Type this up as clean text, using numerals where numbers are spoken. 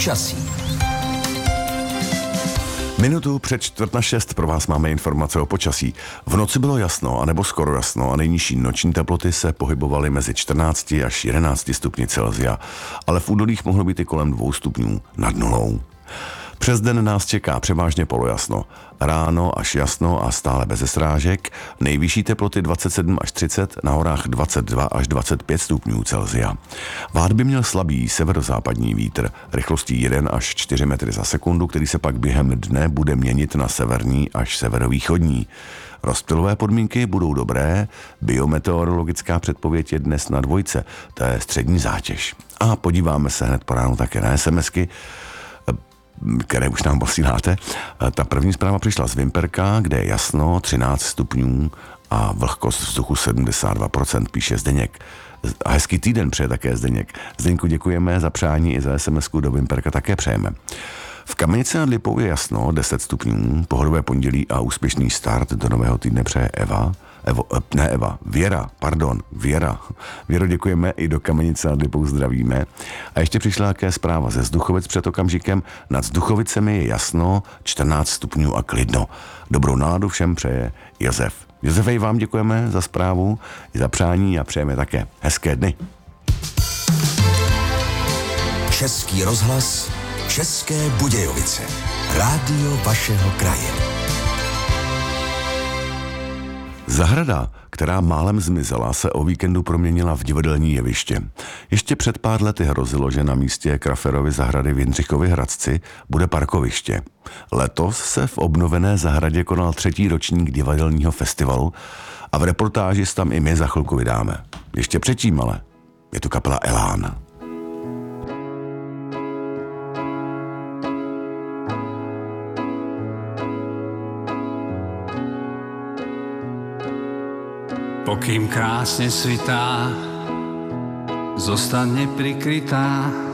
Počasí. Minutu před 5:45 pro vás máme informace o počasí. V noci bylo jasno, anebo skoro jasno a nejnižší noční teploty se pohybovaly mezi 14 až 11 stupni Celsia, ale v údolích mohlo být i kolem 2 stupňů nad nulou. Přes den nás čeká převážně polojasno. Ráno až jasno a stále bez srážek, nejvyšší teploty 27 až 30, na horách 22 až 25 stupňů Celsia. Vád by měl slabý severozápadní vítr, rychlostí 1 až 4 metry za sekundu, který se pak během dne bude měnit na severní až severovýchodní. Rozptylové podmínky budou dobré, biometeorologická předpověď je dnes na 2, to je střední zátěž. A podíváme se hned po ránu také na SMSky, které už nám posíláte. Ta první zpráva přišla z Vimperka, kde je jasno 13 stupňů a vlhkost vzduchu 72%, píše Zdeněk. A hezký týden přeje také Zdeněk. Zdeňku děkujeme za přání i za SMSku do Vimperka také přejeme. V Kamenici nad Lipou je jasno 10 stupňů, pohodové pondělí a úspěšný start do nového týdne přeje Věra. Věro, děkujeme, i do Kamenice nad Lipou zdravíme. A ještě přišla také zpráva ze Zduchovic před okamžikem. Nad Zduchovicemi je jasno, 14 stupňů a klidno. Dobrou náladu všem přeje Josef. Josefe, i vám děkujeme za zprávu, i za přání a přejeme také hezké dny. Český rozhlas, České Budějovice. Rádio vašeho kraje. Zahrada, která málem zmizela, se o víkendu proměnila v divadelní jeviště. Ještě před pár lety hrozilo, že na místě Kraferovy zahrady v Jindřichově Hradci bude parkoviště. Letos se v obnovené zahradě konal 3. ročník divadelního festivalu a v reportáži se tam i my za chvilku vydáme. Ještě předtím, ale je tu kapela Elán. Pokým krásne svitá, zostane prikrytá